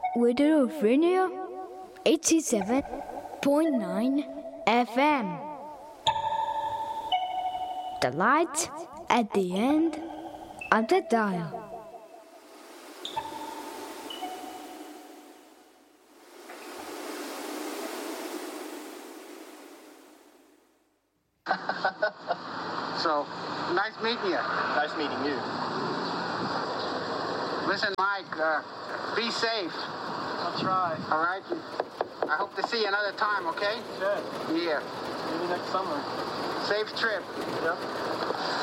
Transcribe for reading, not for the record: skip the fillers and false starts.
Radio Virginia 87.9 FM. The light at the end of the dial. So, nice meeting you. Nice meeting you. Listen, Mike, be safe. I'll try. All right? I hope to see you another time, okay? Sure. Yeah. Maybe next summer. Safe trip. Yep.